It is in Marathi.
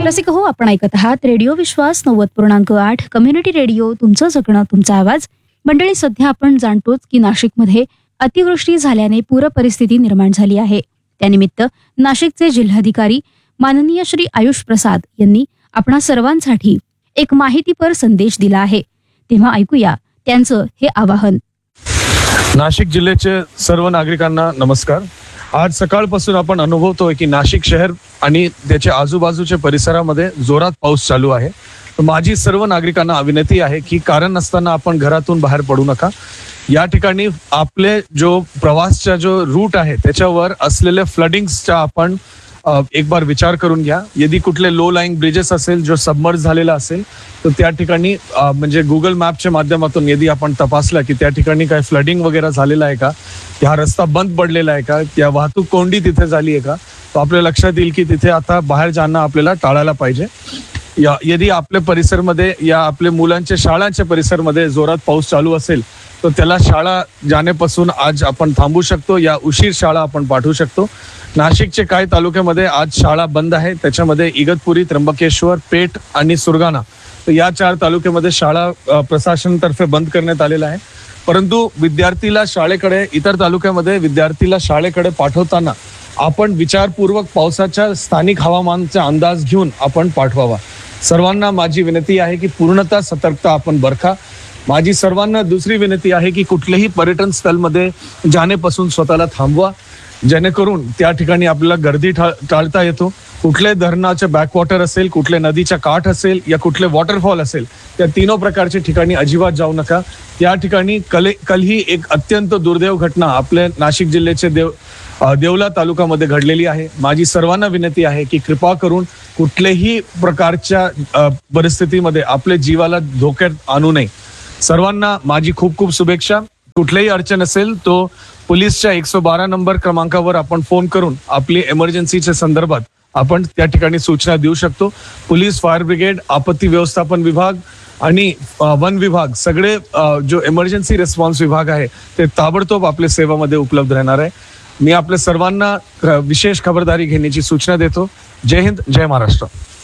रसिक हो, आपण ऐकत आहात रेडिओ विश्वास 90.8 कम्युनिटी रेडिओ, तुमचं जगणं तुमचा आवाज. मंडळी, सध्या आपण जाणतोच की नाशिकमध्ये अतिवृष्टी झाल्याने पूर परिस्थिती निर्माण झाली आहे. त्यानिमित्त नाशिकचे जिल्हाधिकारी माननीय श्री आयुष प्रसाद यांनी आपणा सर्वांसाठी एक माहितीपर संदेश दिला आहे. तेव्हा ऐकूया त्यांचं हे आवाहन. नाशिक जिल्ह्याचे सर्व नागरिकांना नमस्कार. आज सकाळपासून आपण अनुभवतोय की नाशिक शहर आणि त्याच्या आजूबाजूच्या परिसरामध्ये जोरात पाऊस चालू आहे. माझी सर्व नागरिकांना विनंती आहे की कारण नसताना आपण घरातून बाहेर पडू नका. या ठिकाणी आपले जो प्रवासचा जो रूट आहे त्याच्यावर असलेले फ्लडिंग्सचा आपण एक बार विचार करून घ्या. यदि कुठले लो लाईंग ब्रिजेस असेल जो सबमर्ज झालेला असेल तर त्या ठिकाणी म्हणजे गुगल मॅपच्या माध्यमातून यदि आपण तपासला की त्या ठिकाणी काय फ्लडिंग वगैरे झालेला आहे का, हा रस्ता बंद पडलेला आहे का, त्या वाहतूक कोंडी तिथे झाली आहे का, तर आपल्या लक्षात येईल की तिथे आता बाहेर जाणं आपल्याला टाळायला पाहिजे. यदि आपल्या परिसरमध्ये या आपल्या मुलांच्या शाळांच्या परिसरमध्ये जोरात पाऊस चालू असेल तर त्याला शाळा जाण्यापासून आज आपण थांबू शकतो, या उशीर शाळा आपण पाठवू शकतो. नाशिकचे काही तालुक्यामध्ये आज शाळा बंद आहे. त्याच्यामध्ये इगतपुरी, त्र्यंबकेश्वर, पेठ आणि सुरगाणा, तर या 4 तालुक्यामध्ये शाळा प्रशासनातर्फे बंद करण्यात आलेला आहे. परंतु विद्यार्थीला शाळेकडे, इतर तालुक्यामध्ये विद्यार्थीला शाळेकडे पाठवताना आपण विचारपूर्वक पावसाच्या स्थानिक हवामानाचा अंदाज घेऊन आपण पाठवावा. सर्वांना माझी विनंती आहे की पूर्णतः सतर्कता आपण बरखा. माझी सर्वांना दुसरी विनंती आहे की कुठलेही पर्यटन स्थळमध्ये जाण्यापासून स्वतःला थांबवा, जेणेकरून त्या ठिकाणी आपल्याला गर्दी टाळता येतो. कुठले धरणाचे बॅकवॉटर असेल, कुठले नदीच्या काठ असेल या कुठले वॉटरफॉल असेल, त्या तीनों प्रकारच्या ठिकाणी अजिबात जाऊ नका. त्या ठिकाणी कल ही एक अत्यंत दुर्दैव घटना आपल्या नाशिक जिल्ह्याचे देवला तालुक्यामध्ये घडलेली आहे. माझी सर्वांना विनंती आहे की कृपा करून कुठल्याही प्रकारच्या परिस्थितीमध्ये आपल्या जीवाला धोक्यात आणू नये. सर्वांना माझी खूप खूप शुभेच्छा. कुठलीही अडचण असेल तो पोलीसच्या 112 नंबर क्रमांकावर आपण फोन करून आपली इमर्जन्सीच्या संदर्भात आपण त्या ठिकाणी सूचना देऊ शकतो. पोलीस, फायर ब्रिगेड, आपत्ती व्यवस्थापन विभाग आणि वन विभाग, सगळे जो इमर्जन्सी रिस्पॉन्स विभाग आहे ते ताबडतोब आपल्या सेवामध्ये उपलब्ध राहणार आहे. मी आपल्या सर्वांना विशेष खबरदारी घेण्याची सूचना देतो. जय हिंद, जय महाराष्ट्र.